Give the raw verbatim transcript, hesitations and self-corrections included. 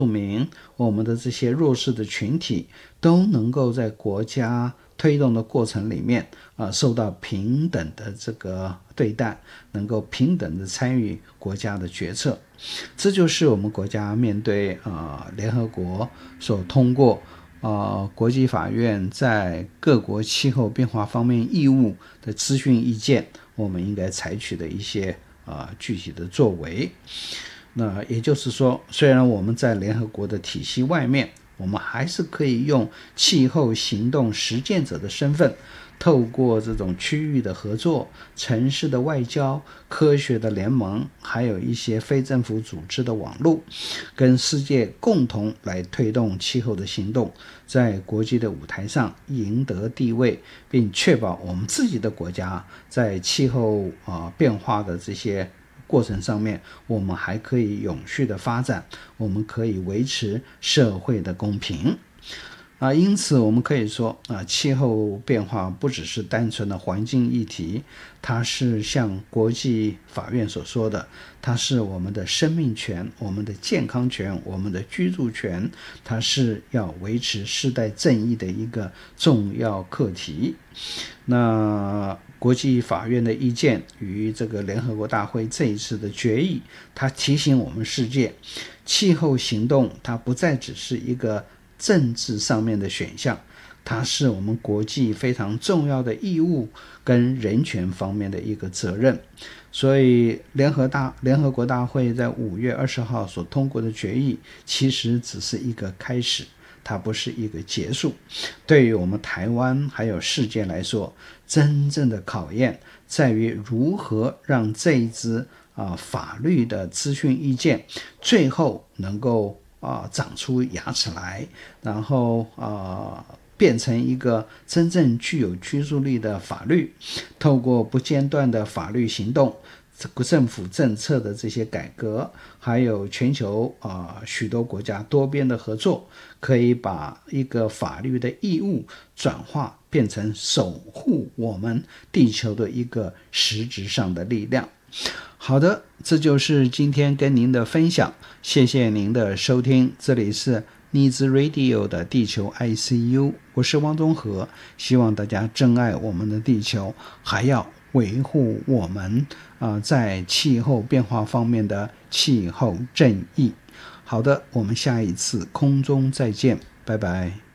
民，我们的这些弱势的群体都能够在国家推动的过程里面啊，受到平等的这个对待，能够平等的参与国家的决策。这就是我们国家面对啊、呃、联合国所通过呃国际法院在各国气候变化方面义务的咨询意见，我们应该采取的一些啊、呃、具体的作为。那也就是说，虽然我们在联合国的体系外面，我们还是可以用气候行动实践者的身份，透过这种区域的合作、城市的外交、科学的联盟，还有一些非政府组织的网络，跟世界共同来推动气候的行动，在国际的舞台上赢得地位，并确保我们自己的国家在气候、呃、变化的这些过程上面，我们还可以永续的发展，我们可以维持社会的公平啊。因此我们可以说啊，气候变化不只是单纯的环境议题，它是像国际法院所说的，它是我们的生命权、我们的健康权、我们的居住权，它是要维持世代正义的一个重要课题。那国际法院的意见与这个联合国大会这一次的决议，它提醒我们世界，气候行动它不再只是一个政治上面的选项，它是我们国际非常重要的义务跟人权方面的一个责任。所以联合大联合国大会在五月二十号所通过的决议，其实只是一个开始，它不是一个结束。对于我们台湾还有世界来说，真正的考验在于如何让这一支、呃、法律的咨询意见最后能够、呃、长出牙齿来，然后、呃、变成一个真正具有拘束力的法律，透过不间断的法律行动，政府政策的这些改革，还有全球、呃、许多国家多边的合作，可以把一个法律的义务转化变成守护我们地球的一个实质上的力量。好的，这就是今天跟您的分享，谢谢您的收听，这里是Needs Radio 的地球 I C U， 我是汪宗和，希望大家珍爱我们的地球，还要维护我们、呃、在气候变化方面的气候正义。好的，我们下一次空中再见，拜拜。